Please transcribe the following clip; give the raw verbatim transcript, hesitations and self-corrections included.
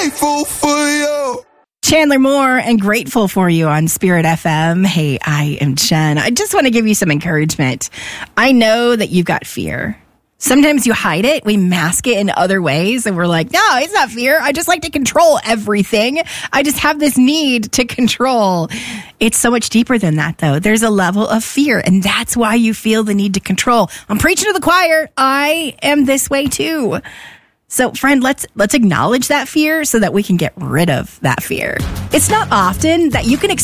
Grateful for you. Chandler Moore and Grateful for You on Spirit F M. Hey, I am Jen. I just want to give you some encouragement. I know that you've got fear. Sometimes you hide it. We mask it in other ways. And we're like, no, it's not fear. I just like to control everything. I just have this need to control. It's so much deeper than that, though. There's a level of fear, and that's why you feel the need to control. I'm preaching to the choir. I am this way, too. So, friend, let's let's acknowledge that fear so that we can get rid of that fear. It's not often that you can